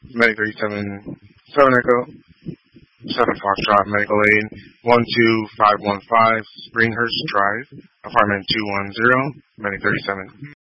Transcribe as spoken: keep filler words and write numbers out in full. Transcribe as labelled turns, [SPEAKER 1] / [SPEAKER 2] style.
[SPEAKER 1] Medic thirty-seven, seven Echo, seven Foxtrot, Medical Aid, one two five one five, Springhurst Drive, apartment two one zero, Medic thirty-seven.